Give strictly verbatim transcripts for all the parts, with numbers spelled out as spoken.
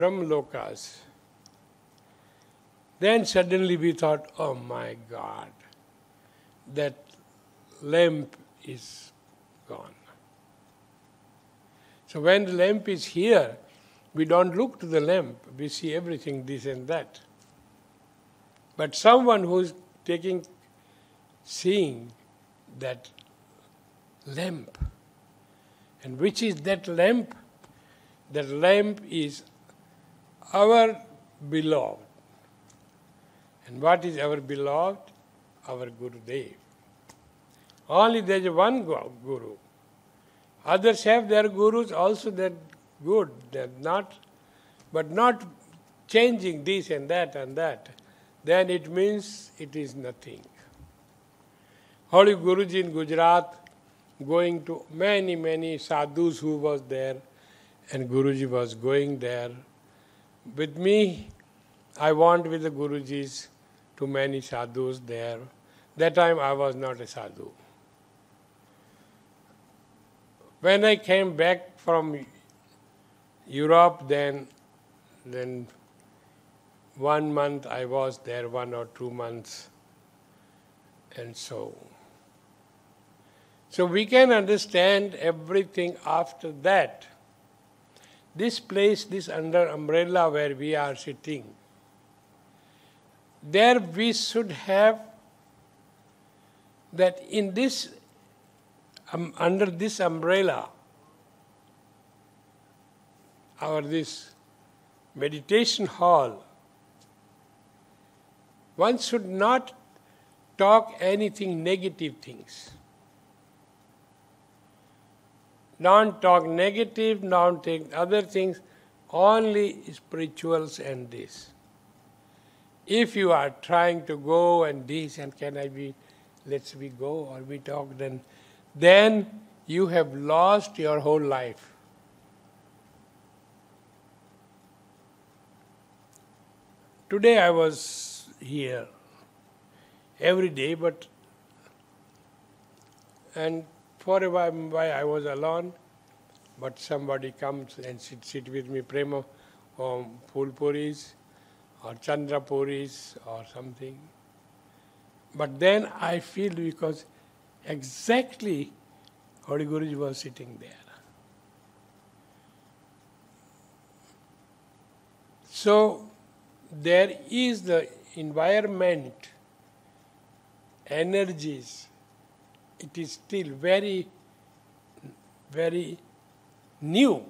Brahmalokas. Then suddenly we thought, oh my God, that lamp is gone. So when the lamp is here, we don't look to the lamp, we see everything, this and that. But someone who is taking, seeing that lamp, and which is that lamp? That lamp is our beloved. And what is our beloved? Our Gurudev. Only there is one Guru. Others have their gurus, also they're good, they're not, but not changing this and that and that. Then it means it is nothing. Holy Guruji in Gujarat, going to many, many sadhus who was there, and Guruji was going there. With me, I went with the Gurujis to many sadhus there. That time I was not a sadhu. When I came back from Europe, then, then one month I was there, one or two months, and so. So we can understand everything after that. This place, this under umbrella where we are sitting, there we should have that in this, um, under this umbrella, our this meditation hall, one should not talk anything negative things. Don't talk negative, don't take other things, only spirituals and this. If you are trying to go and this and can I be, let's we go or we talk, then, then you have lost your whole life. Today I was here every day, but and for a while I was alone, but somebody comes and sit, sit with me, prema or Phulpuris or Chandrapuris or something. But then I feel because exactly Holy Guruji was sitting there. So there is the environment, energies, it is still very, very new.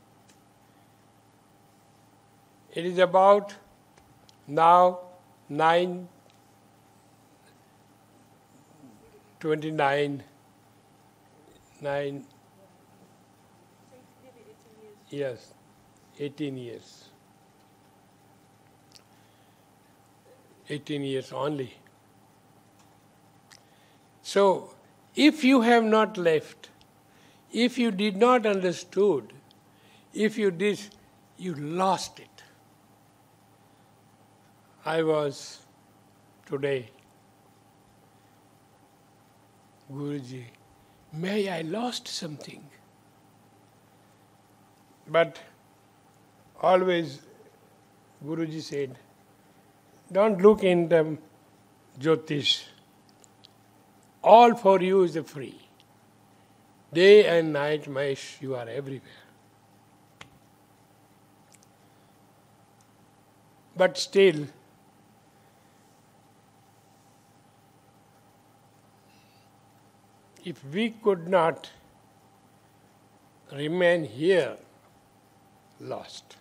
It is about now nine twenty-nine, nine, yes, eighteen years. eighteen years only. So, if you have not left, if you did not understood, if you did, you lost it. I was today, Guruji, may I lost something. But always Guruji said, don't look in the Jyotish. All for you is free. Day and night, Mahesh, you are everywhere. But still, if we could not remain here, lost.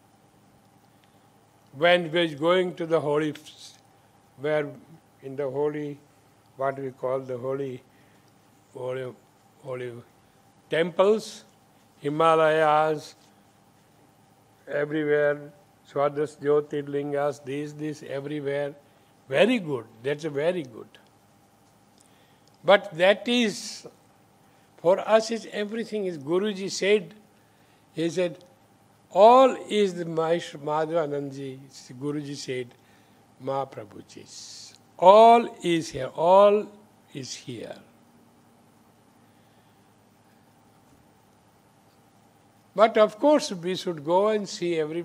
When we were going to the holy, where in the holy, what we call the holy, holy, holy temples, Himalayas, everywhere, Swadas Jyotirlingas, this, this, everywhere, very good, that's a very good. But that is, for us is everything is, Guruji said, he said, all is the Mahesh Madhavanandji, Guruji said, Mahaprabhuji's. All is here, all is here. But of course we should go and see every